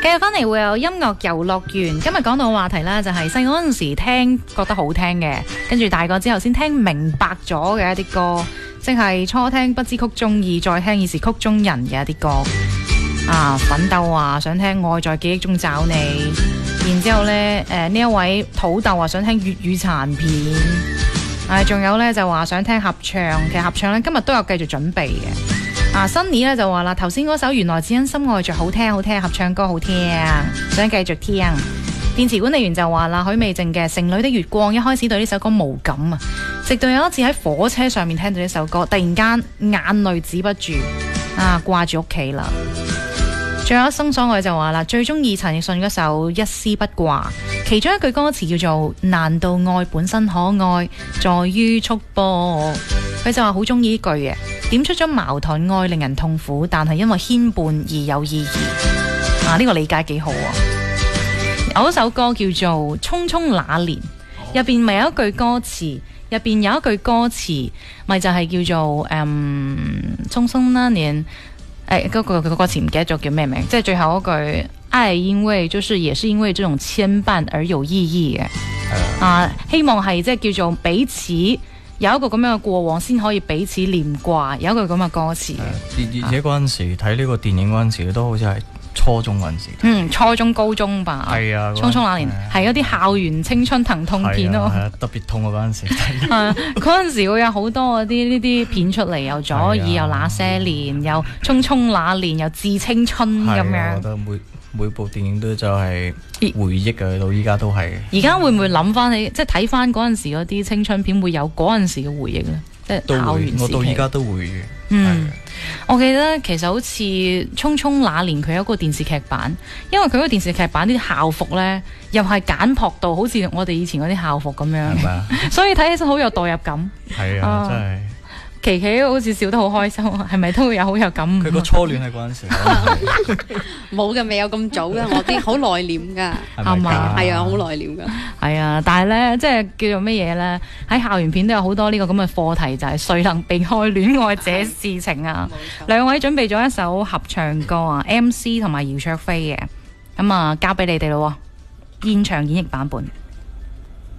繼續翻嚟會有音樂遊樂園。今日講到嘅話題呢，就係細個嗰陣時聽覺得好聽嘅，跟住大個之後先聽明白咗嘅一啲歌，即係初聽不知曲中意，再聽已是曲中人嘅一啲歌。奮鬥話想聽愛在記憶中找你，然之後呢，呢一位土豆話想聽粵語殘片，仲有呢，就話想聽合唱，其實合唱呢，今日都有繼續準備嘅。Sunny 咧就話啦，頭先嗰首原來只因心愛着好聽好聽，合唱歌好聽，想繼續聽。電池管理員就話啦，許美靜嘅《城裏的月光》一開始對呢首歌無感啊，直到有一次喺火車上面聽到呢首歌，突然間眼淚止不住掛住屋企啦。仲有生所愛就話啦，最中意陳奕迅嗰首《一絲不掛》，其中一句歌詞叫做難道愛本身可愛，在於束縛。佢就話好中意呢句嘅，點出咗矛盾，愛令人痛苦，但係因為牽絆而有意義。呢個理解幾好啊！有一首歌叫做《匆匆那年》，入邊咪有一句歌詞，咪就係叫做匆匆那年。嗰個歌詞唔記得咗叫咩名，即係最後嗰句愛因為就是也是因為這種牽絆而有意義嘅。希望係即係叫做彼此有一個咁樣嘅過往先可以彼此念掛，有一句咁嘅歌詞。 而且嗰陣時睇呢個電影嗰陣時都好似係初中嗰陣時， 初中高中吧。係啊，匆匆那年係嗰啲校園青春疼痛片咯。 係啊，特別痛啊嗰陣時。 嗰陣時會有好多嗰啲呢啲片出嚟，又左耳又那些年，又匆匆那年，又致青春咁樣。 我覺得每部電影都就係回憶嘅，到依家都係。 而家會唔會諗翻起，即係睇翻嗰陣時嗰啲青春片，會有嗰陣時嘅回憶呢？即係校園時期。 我到依家都會。 我記得其實好似《匆匆那年》佢有一個電視劇版，因為佢嗰個電視劇版啲校服呢，又係簡樸到好似我哋以前嗰啲校服咁樣，所以睇起身好有代入感。 係啊，真係。 琪琪好似笑得好開心，係咪都會有好有感？ 佢個初戀係嗰陣時， 冇嘅，未有咁早嘅，我啲好內斂㗎，係嘛？係啊，好內斂㗎。 係啊，但係咧，即係叫做乜嘢咧？喺校園片都有好多呢個咁嘅課題，就係誰能避開戀愛這事情啊？兩位準備咗一首合唱歌啊 ，MC 同埋姚焯菲嘅，咁交俾你哋咯，現場演繹版本。